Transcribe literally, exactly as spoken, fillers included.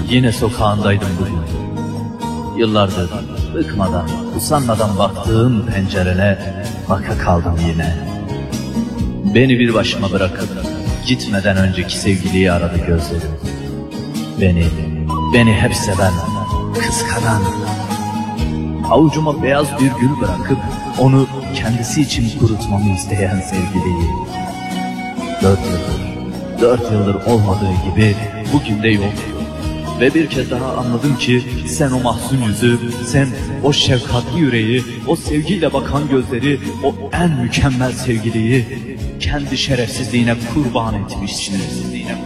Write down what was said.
Yine sokağındaydım bugün. Yıllardır bıkmadan, usanmadan baktığım pencerene baka kaldım yine. Beni bir başıma bırakıp gitmeden önceki sevgiliyi aradı gözlerim. Beni, beni hep seven, kıskanan, avucuma beyaz bir gül bırakıp onu kendisi için kurutmamı isteyen sevgiliyi. Dört yıldır, dört yıldır olmadığı gibi bugün de yok. Ve bir kez daha anladım ki sen o mahzun yüzü, sen o şefkatli yüreği, o sevgiyle bakan gözleri, o en mükemmel sevgiliyi kendi şerefsizliğine kurban etmişsin.